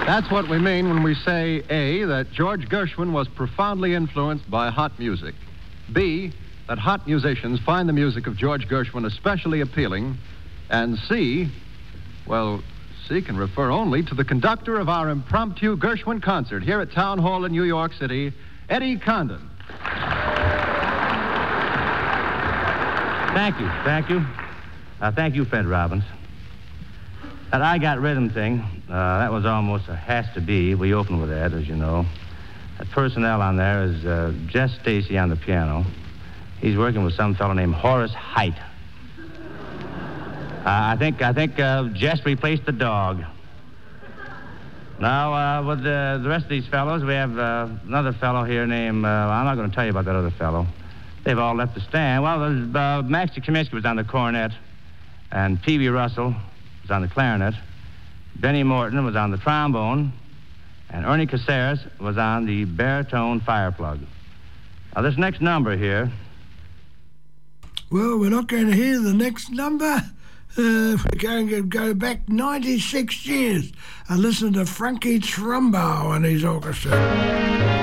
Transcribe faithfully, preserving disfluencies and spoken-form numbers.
That's what we mean when we say, A, that George Gershwin was profoundly influenced by hot music. B, that hot musicians find the music of George Gershwin especially appealing. And C, well, C can refer only to the conductor of our impromptu Gershwin concert here at Town Hall in New York City, Eddie Condon. Thank you, thank you. Uh, thank you, Fred Robbins. That I Got Rhythm thing, uh, that was almost a has to be. We opened with that, as you know. That personnel on there is uh, Jess Stacy on the piano. He's working with some fellow named Horace Height. Uh, I think I think uh, Jess replaced the dog. Now, uh, with the, the rest of these fellows, we have uh, another fellow here named, uh, I'm not going to tell you about that other fellow. They've all left the stand. Well, there's, uh, Max Kaminsky was on the cornet, and P B Russell was on the clarinet. Benny Morton was on the trombone, and Ernie Caceres was on the baritone fireplug. Now, this next number here... Well, we're not going to hear the next number. Uh, we're going to go back ninety-six years and listen to Frankie Trumbo and his orchestra.